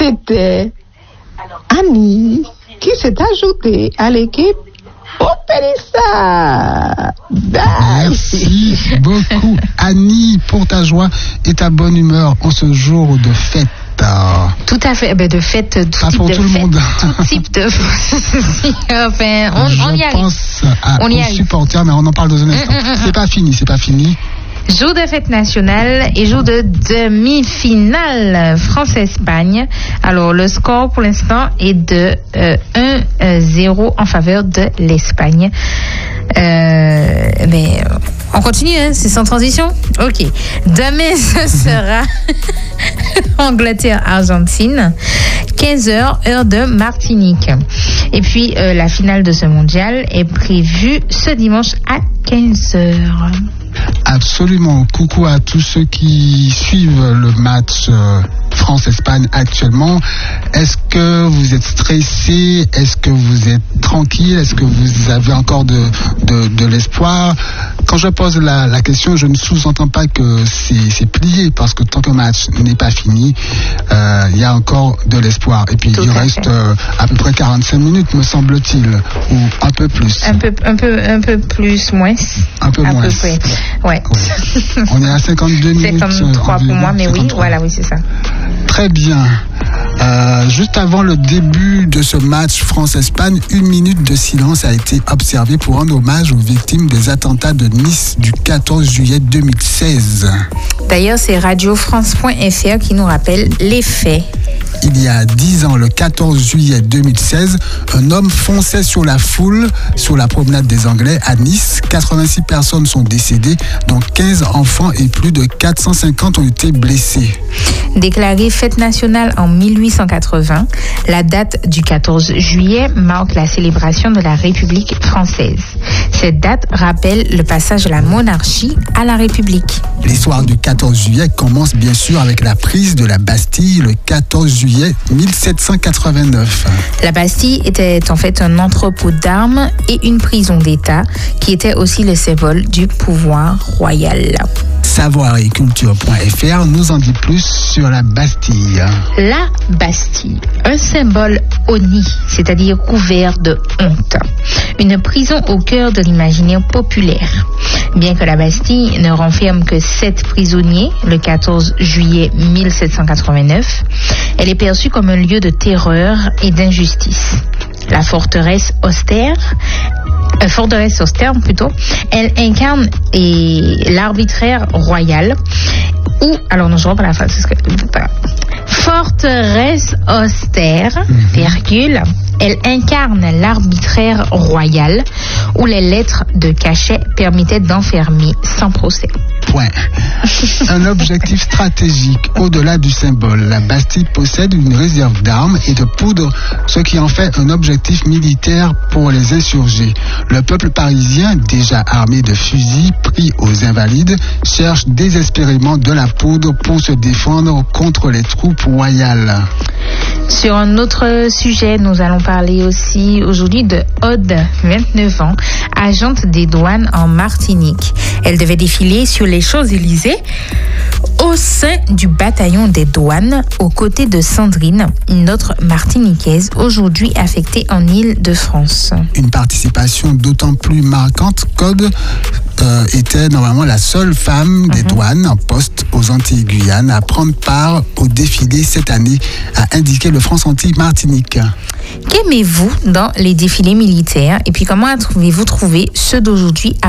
c'était Annie qui s'est ajoutée à l'équipe pour Pélissa. Merci beaucoup, Annie, pour ta joie et ta bonne humeur en ce jour de fête. Tout à fait, de fête, pas pour tout le monde. Tout type de enfin, on y arrive. Je pense aux supporters, mais on en parle dans un instant. C'est pas fini. Jour de fête nationale et jour de demi-finale France-Espagne. Alors, le score pour l'instant est de 1-0 en faveur de l'Espagne. Mais on continue, hein, c'est sans transition. Ok. Demain, ce sera Angleterre-Argentine, 15h, heure de Martinique. Et puis, la finale de ce mondial est prévue ce dimanche à 15h. Absolument. Coucou à tous ceux qui suivent le match France-Espagne actuellement. Est-ce que vous êtes stressé? Est-ce que vous êtes tranquille? Est-ce que vous avez encore de l'espoir? Quand je pose la question, je ne sous-entends pas que c'est plié, parce que tant que le match n'est pas fini, il y a encore de l'espoir. Et puis il reste à peu près 45 minutes, me semble-t-il, ou un peu plus. Un peu plus, moins. Un peu moins. Peu près. Ouais. On est à 52 minutes. 53 pour moi, mais 53. Oui, voilà, oui, c'est ça. Très bien. Juste avant le début de ce match France-Espagne, 1 minute de silence a été observée pour rendre hommage aux victimes des attentats de Nice du 14 juillet 2016. D'ailleurs, c'est radiofrance.fr qui nous rappelle les faits. Il y a 10 ans, le 14 juillet 2016, un homme fonçait sur la foule sur la promenade des Anglais à Nice. 86 personnes sont décédées, dont 15 enfants et plus de 450 ont été blessés. Déclarée fête nationale en 1880, la date du 14 juillet marque la célébration de la République française. Cette date rappelle le passage de la monarchie à la République. L'histoire du 14 juillet commence bien sûr avec la prise de la Bastille le 14 juillet 1789. La Bastille était en fait un entrepôt d'armes et une prison d'État qui était aussi le symbole du pouvoir royal. Savoir et culture.fr nous en dit plus sur la Bastille. La Bastille, un symbole honni, c'est-à-dire couvert de honte. Une prison au cœur de l'imaginaire populaire. Bien que la Bastille ne renferme que 7 prisonniers le 14 juillet 1789, elle est perçue comme un lieu de terreur et d'injustice. La forteresse austère, elle incarne l'arbitraire royal forteresse austère, elle incarne l'arbitraire royal où les lettres de cachet permettaient d'enfermer sans procès. Point. Un objectif stratégique au-delà du symbole. La Bastille possède une réserve d'armes et de poudre, ce qui en fait un objectif militaire pour les insurgés. Le peuple parisien, déjà armé de fusils pris aux invalides, cherche désespérément de la poudre pour se défendre contre les troupes royales. Sur un autre sujet, nous allons parler aussi aujourd'hui de Aude, 29 ans, agente des douanes en Martinique. Elle devait défiler sur les Champs-Élysées au sein du bataillon des douanes aux côtés de Sandrine, une autre martiniquaise aujourd'hui affectée en Île-de-France. Une participation d'autant plus marquante qu'Aude était normalement la seule femme des douanes en poste aux Antilles-Guyane à prendre part au défilé cette année, a indiqué le France Antilles Martinique. Qu'aimez-vous dans les défilés militaires et puis comment avez-vous trouvé ceux d'aujourd'hui